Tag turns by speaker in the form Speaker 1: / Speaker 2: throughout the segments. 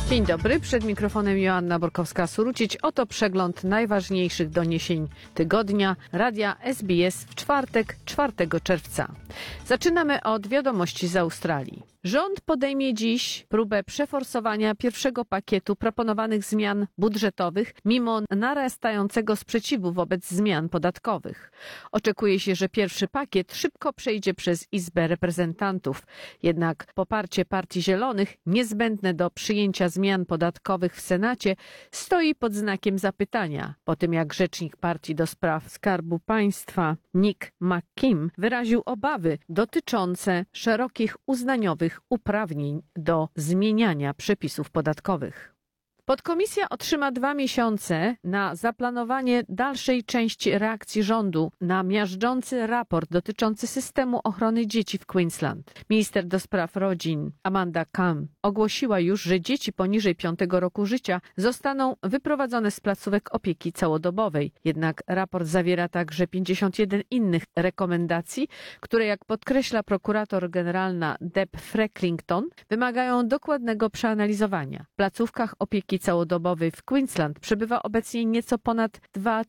Speaker 1: Dzień dobry, przed mikrofonem Joanna Borkowska-Surucić. Oto przegląd najważniejszych doniesień tygodnia Radia SBS w czwartek, 4 czerwca. Zaczynamy od wiadomości z Australii. Rząd podejmie dziś próbę przeforsowania pierwszego pakietu proponowanych zmian budżetowych mimo narastającego sprzeciwu wobec zmian podatkowych. Oczekuje się, że pierwszy pakiet szybko przejdzie przez Izbę Reprezentantów. Jednak poparcie Partii Zielonych, niezbędne do przyjęcia zmian podatkowych w Senacie, stoi pod znakiem zapytania, po tym jak rzecznik partii do spraw Skarbu Państwa Nick McKim wyraził obawy dotyczące szerokich uznaniowych uprawnień do zmieniania przepisów podatkowych. Podkomisja otrzyma 2 miesiące na zaplanowanie dalszej części reakcji rządu na miażdżący raport dotyczący systemu ochrony dzieci w Queensland. Minister do spraw rodzin Amanda Kam ogłosiła już, że dzieci poniżej 5 roku życia zostaną wyprowadzone z placówek opieki całodobowej. Jednak raport zawiera także 51 innych rekomendacji, które, jak podkreśla prokurator generalna Deb Frecklington, wymagają dokładnego przeanalizowania. W placówkach opieki całodobowej w Queensland przebywa obecnie nieco ponad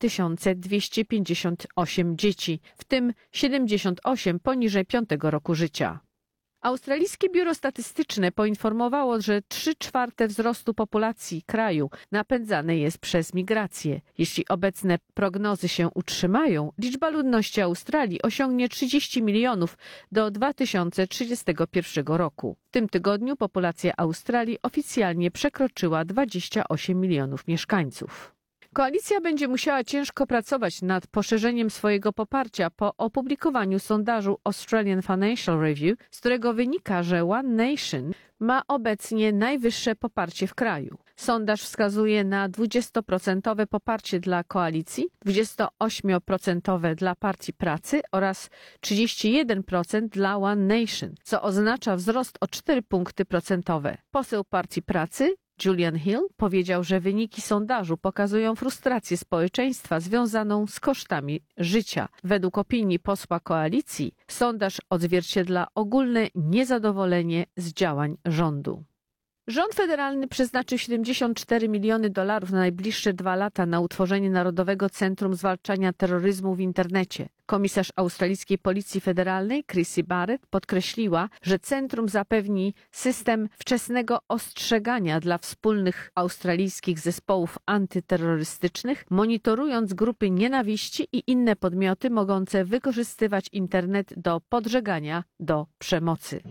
Speaker 1: 2258 dzieci, w tym 78 poniżej 5 roku życia. Australijskie Biuro Statystyczne poinformowało, że 3/4 wzrostu populacji kraju napędzane jest przez migrację. Jeśli obecne prognozy się utrzymają, liczba ludności Australii osiągnie 30 milionów do 2031 roku. W tym tygodniu populacja Australii oficjalnie przekroczyła 28 milionów mieszkańców. Koalicja będzie musiała ciężko pracować nad poszerzeniem swojego poparcia po opublikowaniu sondażu Australian Financial Review, z którego wynika, że One Nation ma obecnie najwyższe poparcie w kraju. Sondaż wskazuje na 20% poparcie dla koalicji, 28% dla Partii Pracy oraz 31% dla One Nation, co oznacza wzrost o 4 punkty procentowe. Poseł Partii Pracy Julian Hill powiedział, że wyniki sondażu pokazują frustrację społeczeństwa związaną z kosztami życia. Według opinii posła koalicji, sondaż odzwierciedla ogólne niezadowolenie z działań rządu. Rząd federalny przeznaczył $74 miliony na najbliższe 2 lata na utworzenie Narodowego Centrum Zwalczania Terroryzmu w internecie. Komisarz australijskiej Policji Federalnej Chrissy Barrett podkreśliła, że centrum zapewni system wczesnego ostrzegania dla wspólnych australijskich zespołów antyterrorystycznych, monitorując grupy nienawiści i inne podmioty mogące wykorzystywać internet do podżegania do przemocy.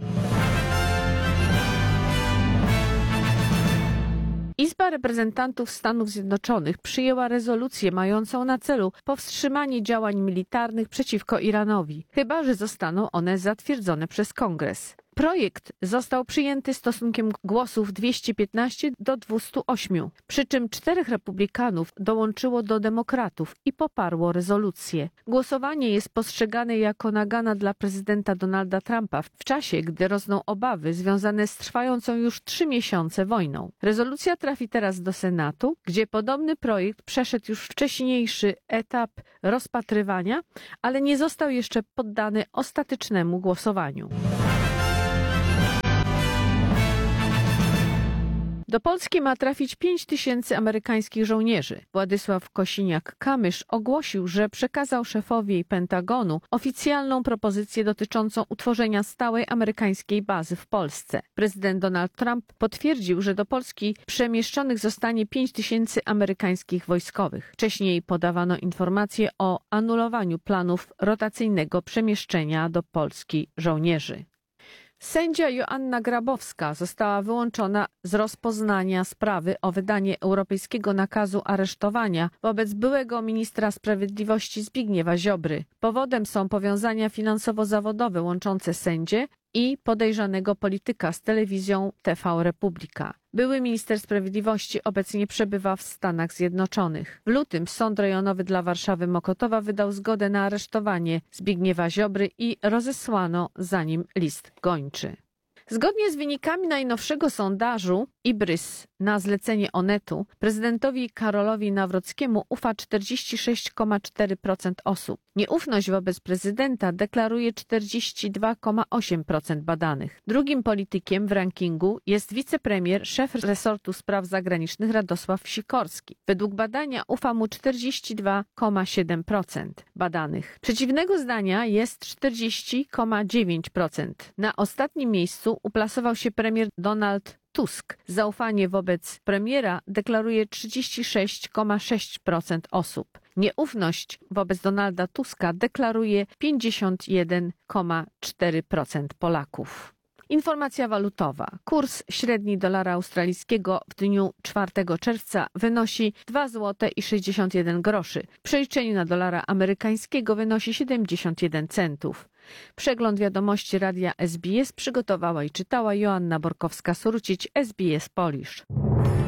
Speaker 1: Izba Reprezentantów Stanów Zjednoczonych przyjęła rezolucję mającą na celu powstrzymanie działań militarnych przeciwko Iranowi, chyba że zostaną one zatwierdzone przez Kongres. Projekt został przyjęty stosunkiem głosów 215 do 208, przy czym 4 republikanów dołączyło do demokratów i poparło rezolucję. Głosowanie jest postrzegane jako nagana dla prezydenta Donalda Trumpa w czasie, gdy rosną obawy związane z trwającą już 3 miesiące wojną. Rezolucja trafi teraz do Senatu, gdzie podobny projekt przeszedł już wcześniejszy etap rozpatrywania, ale nie został jeszcze poddany ostatecznemu głosowaniu. Do Polski ma trafić 5000 amerykańskich żołnierzy. Władysław Kosiniak-Kamysz ogłosił, że przekazał szefowi Pentagonu oficjalną propozycję dotyczącą utworzenia stałej amerykańskiej bazy w Polsce. Prezydent Donald Trump potwierdził, że do Polski przemieszczonych zostanie 5000 amerykańskich wojskowych. Wcześniej podawano informacje o anulowaniu planów rotacyjnego przemieszczenia do Polski żołnierzy. Sędzia Joanna Grabowska została wyłączona z rozpoznania sprawy o wydanie europejskiego nakazu aresztowania wobec byłego ministra sprawiedliwości Zbigniewa Ziobry. Powodem są powiązania finansowo-zawodowe łączące sędzię i podejrzanego polityka z telewizją TV Republika. Były minister sprawiedliwości obecnie przebywa w Stanach Zjednoczonych. W lutym Sąd Rejonowy dla Warszawy Mokotowa wydał zgodę na aresztowanie Zbigniewa Ziobry i rozesłano za nim list gończy. Zgodnie z wynikami najnowszego sondażu IBRIS na zlecenie Onetu prezydentowi Karolowi Nawrockiemu ufa 46,4% osób. Nieufność wobec prezydenta deklaruje 42,8% badanych. Drugim politykiem w rankingu jest wicepremier, szef resortu spraw zagranicznych Radosław Sikorski. Według badania ufa mu 42,7% badanych. Przeciwnego zdania jest 40,9%. Na ostatnim miejscu uplasował się premier Donald Tusk. Zaufanie wobec premiera deklaruje 36,6% osób. Nieufność wobec Donalda Tuska deklaruje 51,4% Polaków. Informacja walutowa. Kurs średni dolara australijskiego w dniu 4 czerwca wynosi 2,61 zł. W przeliczeniu na dolara amerykańskiego wynosi 71 centów. Przegląd wiadomości radia SBS przygotowała i czytała Joanna Borkowska-Surcić, SBS Polish.